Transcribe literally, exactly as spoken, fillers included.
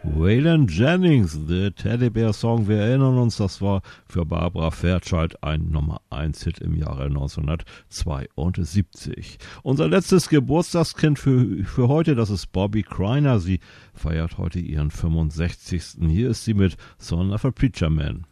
Waylon Jennings, The Teddy Bear Song, wir erinnern uns, das war für Barbara Fairchild ein Nummer eins Hit im Jahre neunzehnhundertzweiundsiebzig. Unser letztes Geburtstagskind für, für heute, das ist Bobby Kreiner. Sie feiert heute ihren fünfundsechzigsten Hier ist sie mit Son of a Preacher Man.